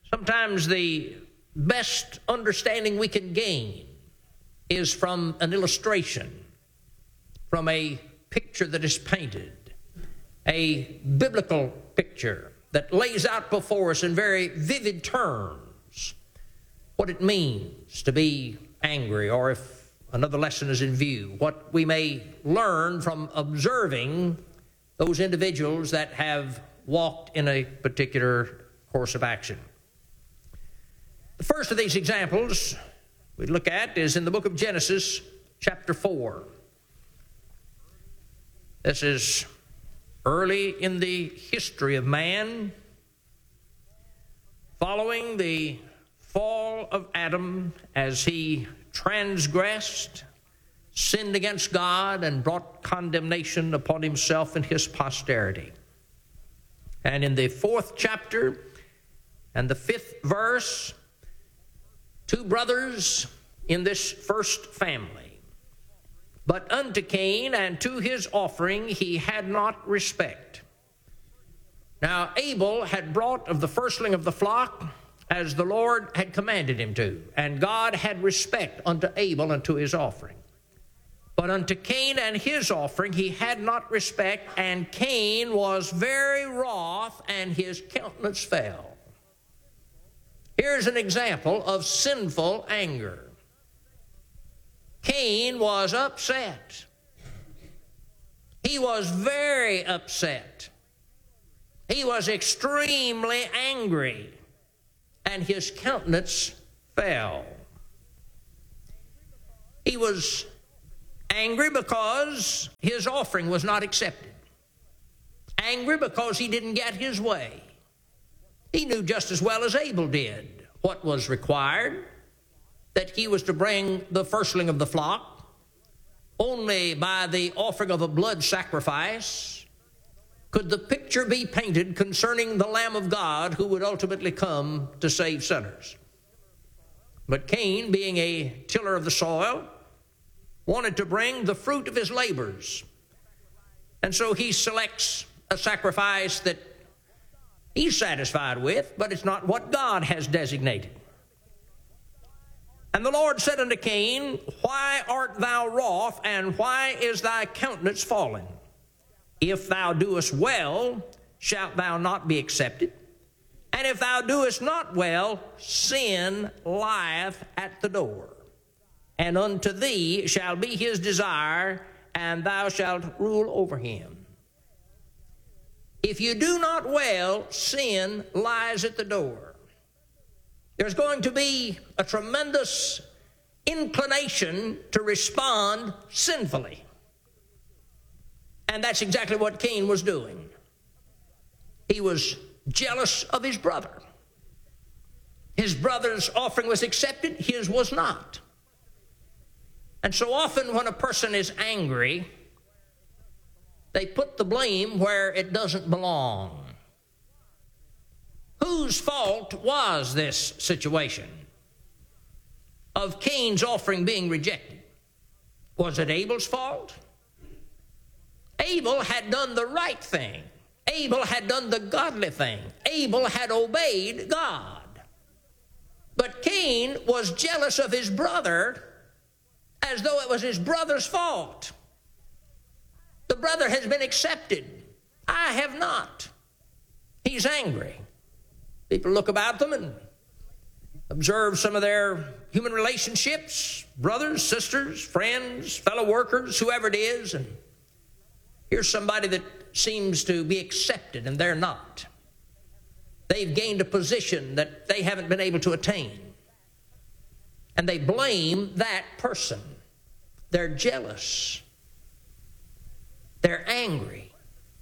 Sometimes the best understanding we can gain is from an illustration, from a picture that is painted, a biblical picture that lays out before us in very vivid terms what it means to be angry, or if another lesson is in view, what we may learn from observing those individuals that have walked in a particular course of action. The first of these examples we look at is in the book of Genesis, chapter 4. This is early in the history of man, following the fall of Adam as he transgressed, sinned against God, and brought condemnation upon himself and his posterity. And in the 4th chapter and the 5th verse, two brothers in this first family. But unto Cain and to his offering he had not respect. Now Abel had brought of the firstling of the flock, as the Lord had commanded him to, and God had respect unto Abel and to his offering. But unto Cain and his offering he had not respect, and Cain was very wroth, and his countenance fell. Here's an example of sinful anger. Cain was upset. He was very upset. He was extremely angry, and his countenance fell. He was angry because his offering was not accepted. Angry because he didn't get his way. He knew just as well as Abel did what was required, that he was to bring the firstling of the flock. Only by the offering of a blood sacrifice could the picture be painted concerning the Lamb of God who would ultimately come to save sinners. But Cain, being a tiller of the soil, wanted to bring the fruit of his labors. And so he selects a sacrifice that he's satisfied with, but it's not what God has designated. And the Lord said unto Cain, Why art thou wroth, and why is thy countenance fallen? If thou doest well, shalt thou not be accepted? And if thou doest not well, sin lieth at the door. And unto thee shall be his desire, and thou shalt rule over him. If you do not well, sin lies at the door. There's going to be a tremendous inclination to respond sinfully. And that's exactly what Cain was doing. He was jealous of his brother. His brother's offering was accepted, his was not. And so often when a person is angry, they put the blame where it doesn't belong. Whose fault was this situation of Cain's offering being rejected? Was it Abel's fault? Abel had done the right thing. Abel had done the godly thing. Abel had obeyed God. But Cain was jealous of his brother as though it was his brother's fault. The brother has been accepted. I have not. He's angry. People look about them and observe some of their human relationships, brothers, sisters, friends, fellow workers, whoever it is, and here's somebody that seems to be accepted and they're not. They've gained a position that they haven't been able to attain. And they blame that person. They're jealous. They're angry.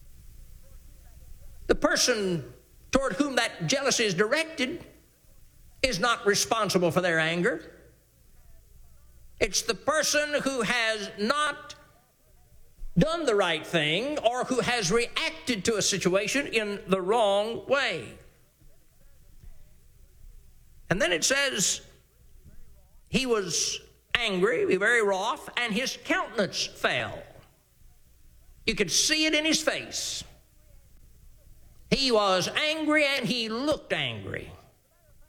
The person toward whom that jealousy is directed is not responsible for their anger. It's the person who has not done the right thing or who has reacted to a situation in the wrong way. And then it says he was angry, very wroth, and his countenance fell. You could see it in his face. He was angry and he looked angry.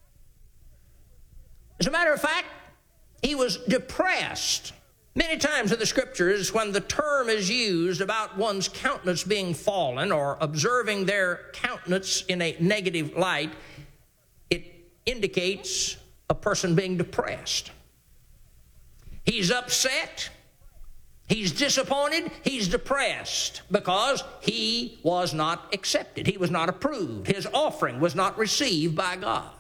As a matter of fact, he was depressed. Many times in the Scriptures, when the term is used about one's countenance being fallen or observing their countenance in a negative light, it indicates a person being depressed. He's upset, he's disappointed, he's depressed because he was not accepted. He was not approved. His offering was not received by God.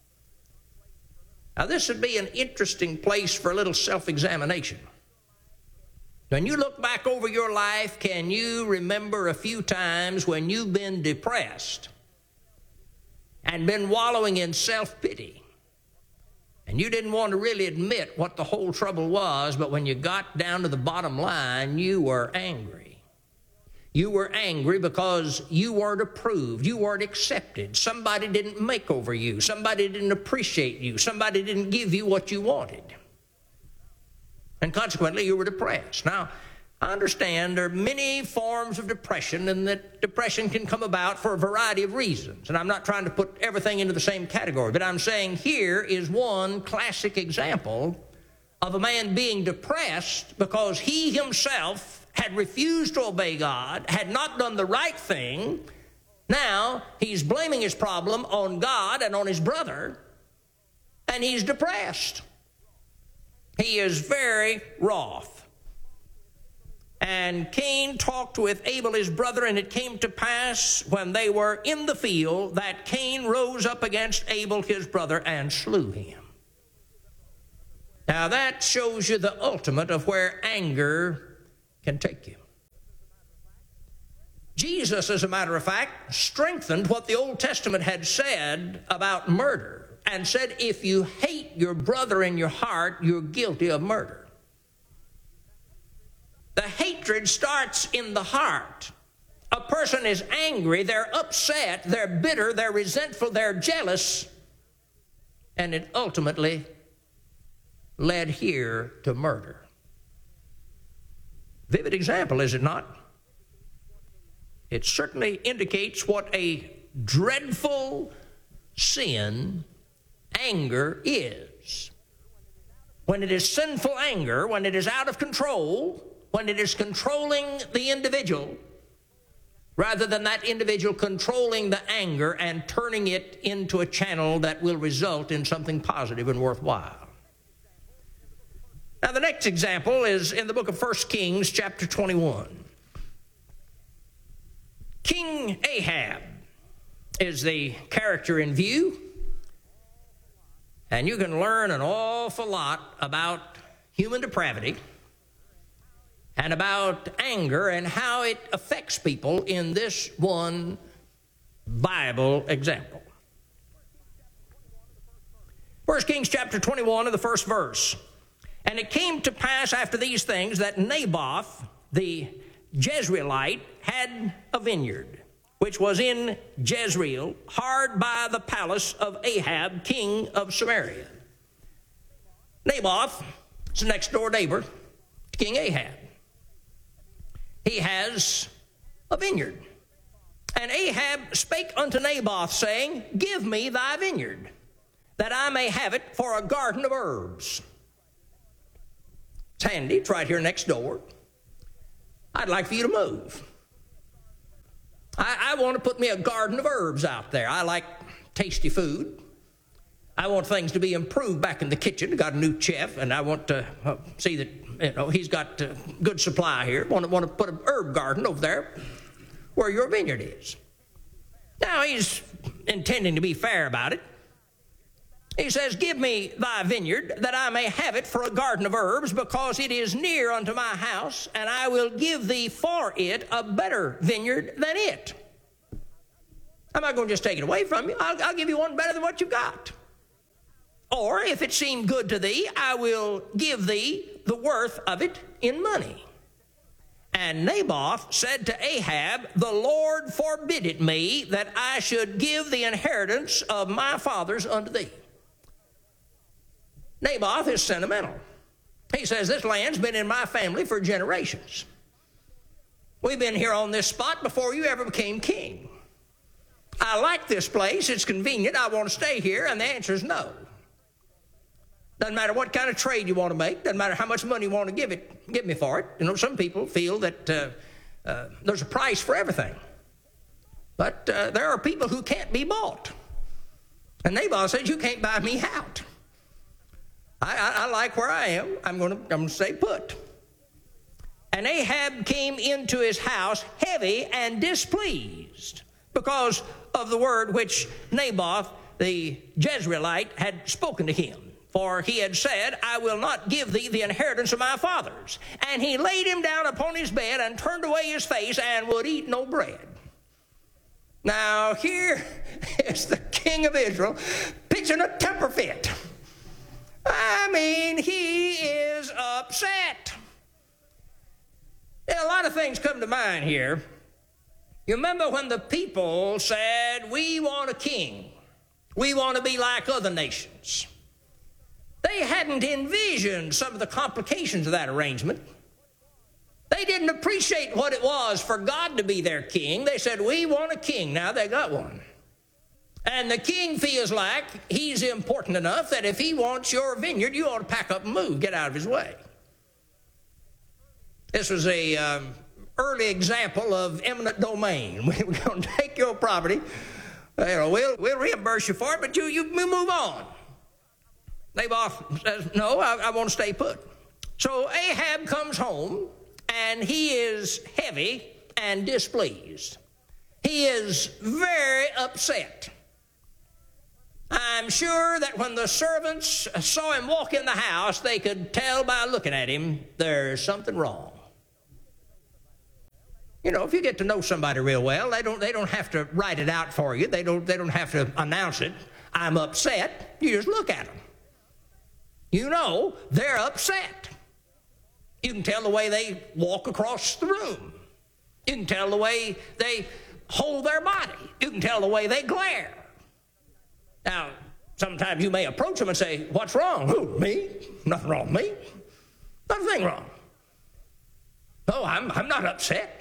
Now, this would be an interesting place for a little self-examination. When you look back over your life, can you remember a few times when you've been depressed and been wallowing in self-pity? And you didn't want to really admit what the whole trouble was, but when you got down to the bottom line, you were angry. You were angry because you weren't approved. You weren't accepted. Somebody didn't make over you. Somebody didn't appreciate you. Somebody didn't give you what you wanted. And consequently, you were depressed. Now, I understand there are many forms of depression, and that depression can come about for a variety of reasons. And I'm not trying to put everything into the same category, but I'm saying here is one classic example of a man being depressed because he himself had refused to obey God, had not done the right thing. Now he's blaming his problem on God and on his brother, and he's depressed. He is very wroth. And Cain talked with Abel his brother, and it came to pass when they were in the field that Cain rose up against Abel his brother and slew him. Now that shows you the ultimate of where anger can take you. Jesus, as a matter of fact, strengthened what the Old Testament had said about murder and said, if you hate your brother in your heart, you're guilty of murder. The hatred starts in the heart. A person is angry, they're upset, they're bitter, they're resentful, they're jealous, and it ultimately led here to murder. Vivid example, is it not? It certainly indicates what a dreadful sin anger is. When it is sinful anger, when it is out of control, when it is controlling the individual, rather than that individual controlling the anger and turning it into a channel that will result in something positive and worthwhile. Now, the next example is in the book of 1 Kings, chapter 21. King Ahab is the character in view, and you can learn an awful lot about human depravity and about anger and how it affects people in this one Bible example. 1 Kings chapter 21 and the first verse. And it came to pass after these things that Naboth the Jezreelite had a vineyard, which was in Jezreel, hard by the palace of Ahab, king of Samaria. Naboth is the next door neighbor to King Ahab. He has a vineyard. And Ahab spake unto Naboth, saying, give me thy vineyard, that I may have it for a garden of herbs. It's handy, it's right here next door. I'd like for you to move. I want to put me a garden of herbs out there. I like tasty food. I want things to be improved back in the kitchen. I got a new chef, and I want to see that he's got good supply here. Want to put an herb garden over there where your vineyard is. Now he's intending to be fair about it. He says, give me thy vineyard, that I may have it for a garden of herbs, because it is near unto my house, and I will give thee for it a better vineyard than it. I'm not going to just take it away from you. I'll give you one better than what you've got. Or, if it seem good to thee, I will give thee the worth of it in money. And Naboth said to Ahab, the Lord forbid it me, that I should give the inheritance of my fathers unto thee. Naboth is sentimental. He says, this land's been in my family for generations. We've been here on this spot before you ever became king. I like this place. It's convenient. I want to stay here. And the answer is no. Doesn't matter what kind of trade you want to make. Doesn't matter how much money you want to give me for it. You know, some people feel that there's a price for everything. But there are people who can't be bought. And Nabal says, you can't buy me out. I like where I am. I'm going to stay put. And Ahab came into his house heavy and displeased because of the word which Naboth the Jezreelite had spoken to him. For he had said, I will not give thee the inheritance of my fathers. And he laid him down upon his bed and turned away his face and would eat no bread. Now here is the king of Israel pitching a temper fit. I mean, he is upset. A lot of things come to mind here. You remember when the people said, we want a king. We want to be like other nations. They hadn't envisioned some of the complications of that arrangement. They didn't appreciate what it was for God to be their king. They said, we want a king. Now they got one. And the king feels like he's important enough that if he wants your vineyard, you ought to pack up and move, get out of his way. This was a early example of eminent domain. We're going to take your property. We'll reimburse you for it, but you move on. Naboth says, no, I want to stay put. So Ahab comes home, and he is heavy and displeased. He is very upset. I'm sure that when the servants saw him walk in the house, they could tell by looking at him, there's something wrong. You know, if you get to know somebody real well, they don't have to write it out for you. They don't have to announce it. I'm upset. You just look at them. You know they're upset. You can tell the way they walk across the room. You can tell the way they hold their body. You can tell the way they glare. Now, sometimes you may approach them and say, what's wrong? Who, me? Nothing wrong with me. Nothing wrong. No, I'm not upset.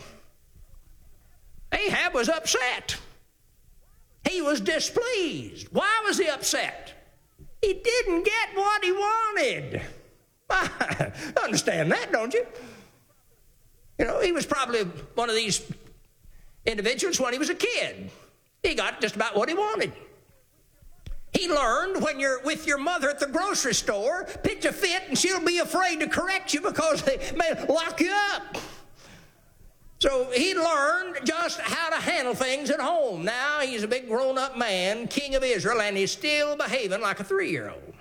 Ahab was upset. He was displeased. Why was he upset? He didn't get what he wanted. I understand that, don't you? You know, he was probably one of these individuals when he was a kid. He got just about what he wanted. He learned when you're with your mother at the grocery store, pitch a fit and she'll be afraid to correct you because they may lock you up. So he learned just how to handle things at home. Now he's a big grown-up man, king of Israel, and he's still behaving like a 3-year-old.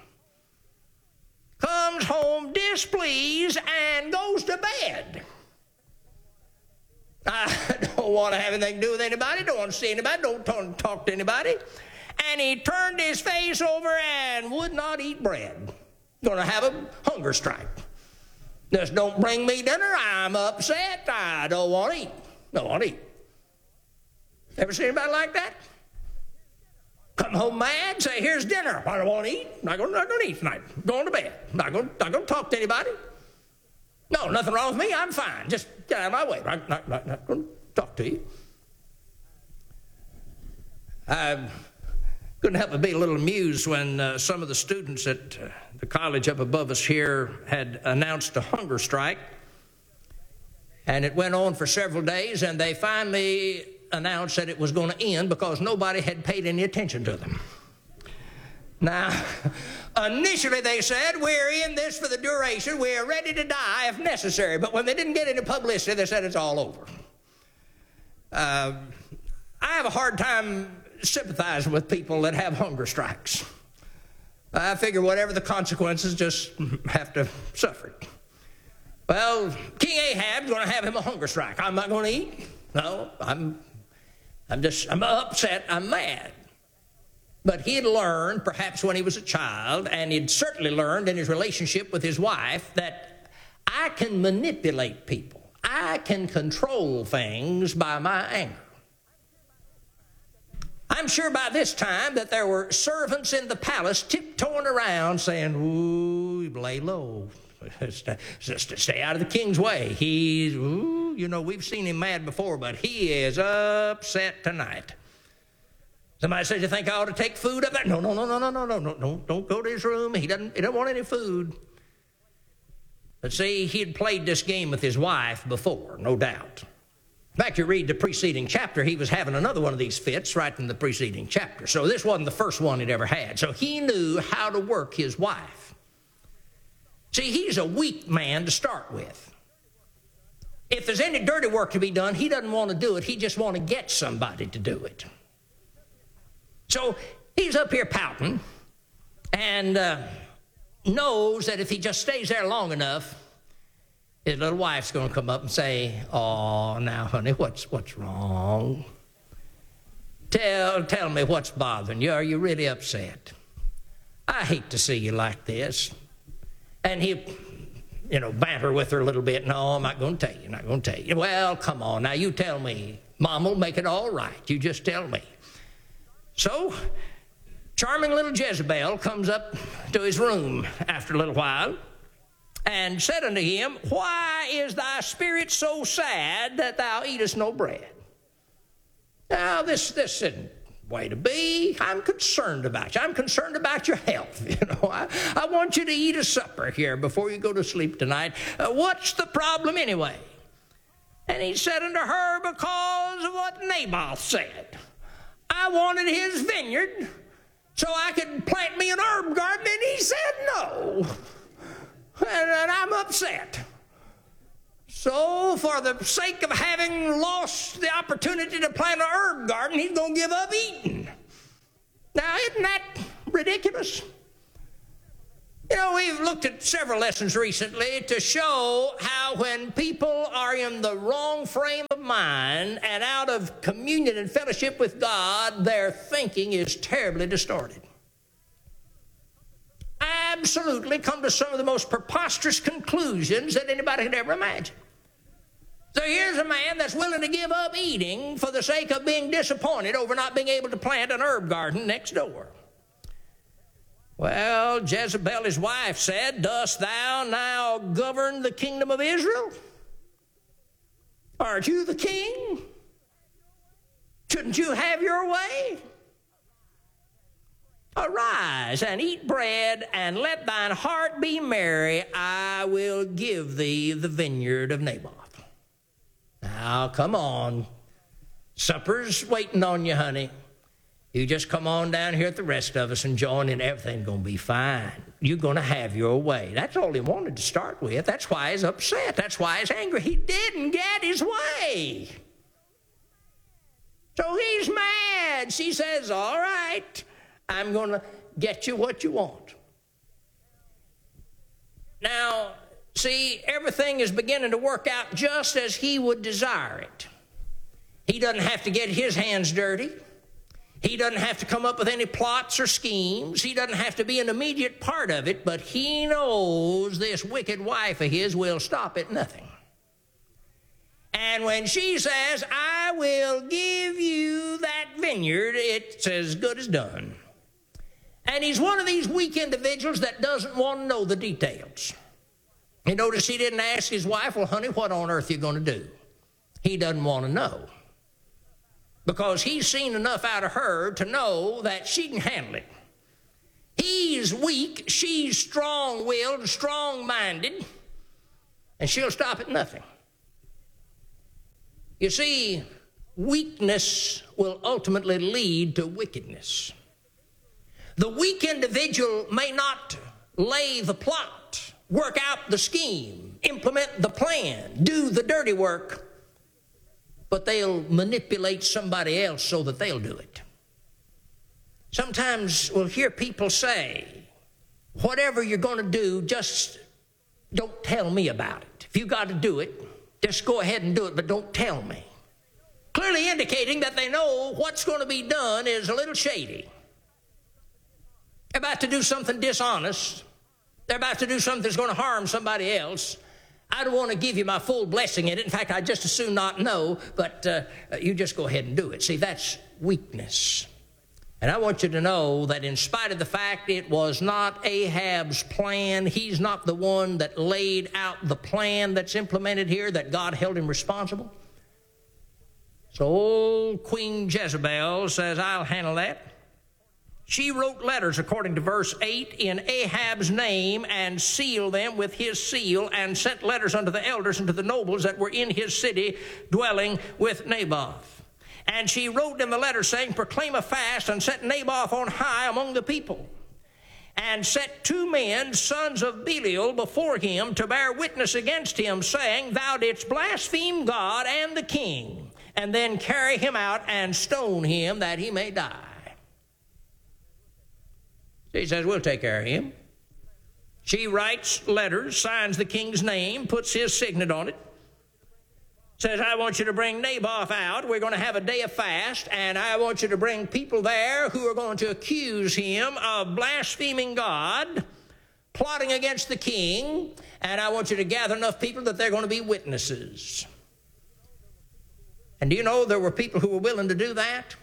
Comes home displeased and goes to bed. I don't want to have anything to do with anybody, don't want to see anybody, don't talk to anybody. And he turned his face over and would not eat bread. Going to have a hunger strike. Just don't bring me dinner. I'm upset. I don't want to eat. Don't want to eat. Ever seen anybody like that? Come home mad, say, here's dinner. I don't want to eat. Not going to eat tonight. Going to bed. Not going to talk to anybody. No, nothing wrong with me. I'm fine. Just get out of my way. I'm not going to talk to you. I couldn't help but be a little amused when some of the students at the college up above us here had announced a hunger strike. And it went on for several days, and they finally announced that it was going to end because nobody had paid any attention to them. Now, initially they said, we're in this for the duration. We're ready to die if necessary. But when they didn't get any publicity, they said it's all over. I have a hard time sympathizing with people that have hunger strikes. I figure whatever the consequences, just have to suffer it. Well, King Ahab's going to have him a hunger strike. I'm not going to eat. No, I'm upset. I'm mad. But he had learned, perhaps when he was a child, and he'd certainly learned in his relationship with his wife, that I can manipulate people. I can control things by my anger. I'm sure by this time that there were servants in the palace tiptoeing around saying, ooh, lay low. Just stay out of the king's way. We've seen him mad before, but he is upset tonight. Somebody says, you think I ought to take food up there? No, don't go to his room. He doesn't want any food. But see, he had played this game with his wife before, no doubt. In fact, you read the preceding chapter, he was having another one of these fits right in the preceding chapter. So this wasn't the first one he'd ever had. So he knew how to work his wife. See, he's a weak man to start with. If there's any dirty work to be done, he doesn't want to do it. He just wants to get somebody to do it. So he's up here pouting and knows that if he just stays there long enough, his little wife's going to come up and say, "Oh, now, honey, what's wrong? Tell me what's bothering you. Are you really upset? I hate to see you like this." And he, banter with her a little bit. "No, I'm not going to tell you. Well, come on, now you tell me. Mom will make it all right. You just tell me." So, charming little Jezebel comes up to his room after a little while and said unto him, "Why is thy spirit so sad that thou eatest no bread?" Now, this isn't the way to be. I'm concerned about you. I'm concerned about your health. I want you to eat a supper here before you go to sleep tonight. What's the problem anyway? And he said unto her, "Because of what Naboth said. I wanted his vineyard so I could plant me an herb garden, and he said no. And I'm upset. So for the sake of having lost the opportunity to plant an herb garden, he's going to give up eating." Now, isn't that ridiculous? We've looked at several lessons recently to show how when people are in the wrong frame of mind and out of communion and fellowship with God, their thinking is terribly distorted. Absolutely come to some of the most preposterous conclusions that anybody could ever imagine. So here's a man that's willing to give up eating for the sake of being disappointed over not being able to plant an herb garden next door. Well, Jezebel, his wife, said, "Dost thou now govern the kingdom of Israel? Aren't you the king? Shouldn't you have your way? Arise and eat bread, and let thine heart be merry. I will give thee the vineyard of Naboth." Now, come on. Supper's waiting on you, honey. You just come on down here with the rest of us and join in. Everything's going to be fine. You're going to have your way. That's all he wanted to start with. That's why he's upset. That's why he's angry. He didn't get his way. So he's mad. She says, "All right, I'm going to get you what you want." Now, see, everything is beginning to work out just as he would desire it. He doesn't have to get his hands dirty. He doesn't have to come up with any plots or schemes. He doesn't have to be an immediate part of it, but he knows this wicked wife of his will stop at nothing. And when she says, "I will give you that vineyard," it's as good as done. And he's one of these weak individuals that doesn't want to know the details. You notice he didn't ask his wife, "Well, honey, what on earth are you going to do?" He doesn't want to know. Because he's seen enough out of her to know that she can handle it. He's weak, she's strong-willed, strong-minded, and she'll stop at nothing. You see, weakness will ultimately lead to wickedness. The weak individual may not lay the plot, work out the scheme, implement the plan, do the dirty work, but they'll manipulate somebody else so that they'll do it. Sometimes we'll hear people say, "Whatever you're going to do, just don't tell me about it. If you got to do it, just go ahead and do it, but don't tell me." Clearly indicating that they know what's going to be done is a little shady. They're about to do something dishonest. They're about to do something that's going to harm somebody else. I don't want to give you my full blessing in it. In fact, I'd just as soon not know, but you just go ahead and do it. See, that's weakness. And I want you to know that in spite of the fact it was not Ahab's plan, he's not the one that laid out the plan that's implemented here, that God held him responsible. So old Queen Jezebel says, I'll handle that. She wrote letters, according to verse 8, in Ahab's name, and sealed them with his seal, and sent letters unto the elders and to the nobles that were in his city, dwelling with Naboth. And she wrote in the letter, saying, proclaim a fast, and set Naboth on high among the people. And set 2 men, sons of Belial, before him to bear witness against him, saying, thou didst blaspheme God and the king, and then carry him out and stone him that he may die. She says, we'll take care of him. She writes letters, signs the king's name, puts his signet on it, says, I want you to bring Naboth out. We're going to have a day of fast, and I want you to bring people there who are going to accuse him of blaspheming God, plotting against the king, and I want you to gather enough people that they're going to be witnesses. And do you know there were people who were willing to do that?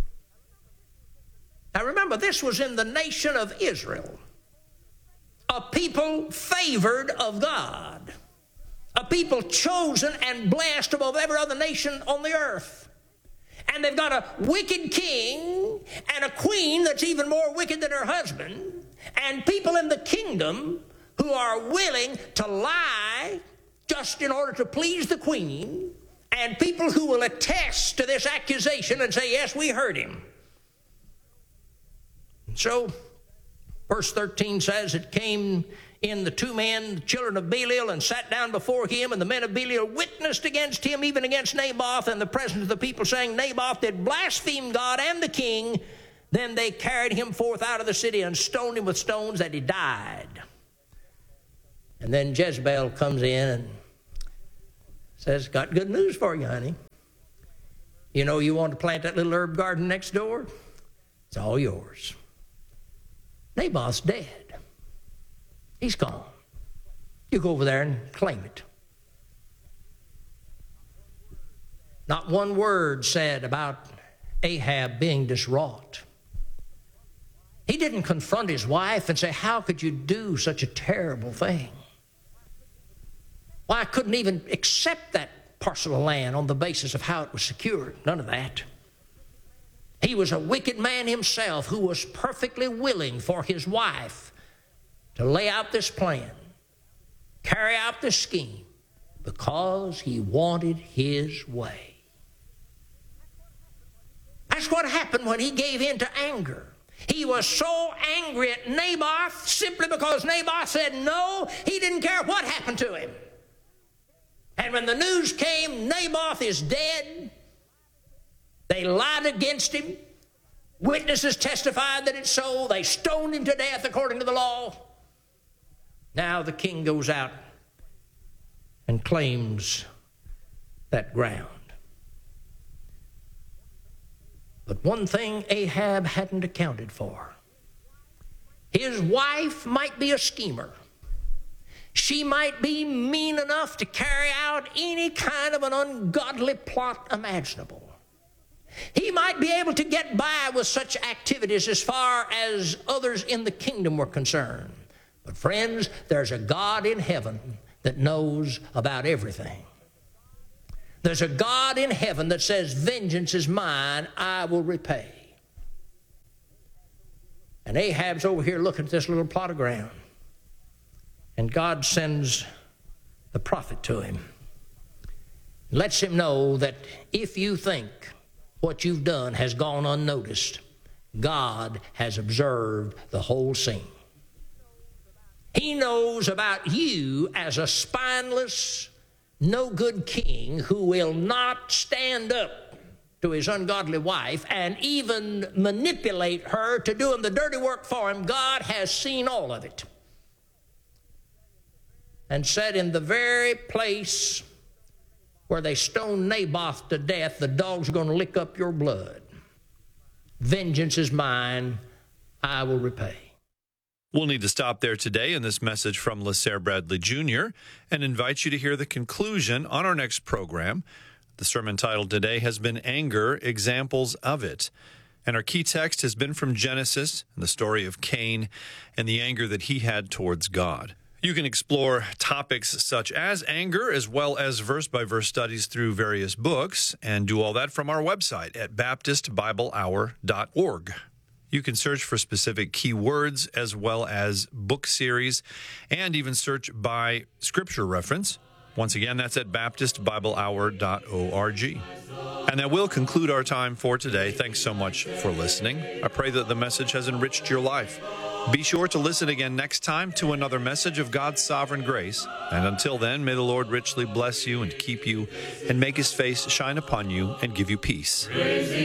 Now remember, this was in the nation of Israel, a people favored of God, a people chosen and blessed above every other nation on the earth. And they've got a wicked king and a queen that's even more wicked than her husband, and people in the kingdom who are willing to lie just in order to please the queen, and people who will attest to this accusation and say, yes, we heard him. So, verse 13 says, it came in the 2 men, the children of Belial, and sat down before him, and the men of Belial witnessed against him, even against Naboth, in the presence of the people, saying, Naboth did blaspheme God and the king. Then they carried him forth out of the city and stoned him with stones that he died. And then Jezebel comes in and says, got good news for you, honey. You know you want to plant that little herb garden next door? It's all yours. Naboth's dead. He's gone. You go over there and claim it. Not one word said about Ahab being distraught. He didn't confront his wife and say, how could you do such a terrible thing? Why, I couldn't even accept that parcel of land on the basis of how it was secured. None of that. He was a wicked man himself who was perfectly willing for his wife to lay out this plan, carry out this scheme, because he wanted his way. That's what happened when he gave in to anger. He was so angry at Naboth simply because Naboth said no. He didn't care what happened to him. And when the news came, Naboth is dead, they lied against him. Witnesses testified that it's so. They stoned him to death according to the law. Now the king goes out and claims that ground. But one thing Ahab hadn't accounted for. His wife might be a schemer. She might be mean enough to carry out any kind of an ungodly plot imaginable. He might be able to get by with such activities as far as others in the kingdom were concerned. But friends, there's a God in heaven that knows about everything. There's a God in heaven that says, vengeance is mine, I will repay. And Ahab's over here looking at this little plot of ground. And God sends the prophet to him. Lets him know that if you think what you've done has gone unnoticed, God has observed the whole scene. He knows about you as a spineless, no-good king who will not stand up to his ungodly wife and even manipulate her to doing the dirty work for him. God has seen all of it. And said, in the very place where they stoned Naboth to death, the dogs are going to lick up your blood. Vengeance is mine, I will repay. We'll need to stop there today in this message from LaSair Bradley Jr. and invite you to hear the conclusion on our next program. The sermon title today has been Anger, Examples of It. And our key text has been from Genesis and the story of Cain and the anger that he had towards God. You can explore topics such as anger, as well as verse-by-verse studies through various books, and do all that from our website at baptistbiblehour.org. You can search for specific keywords as well as book series, and even search by scripture reference. Once again, that's at baptistbiblehour.org. And that will conclude our time for today. Thanks so much for listening. I pray that the message has enriched your life. Be sure to listen again next time to another message of God's sovereign grace. And until then, may the Lord richly bless you and keep you and make his face shine upon you and give you peace.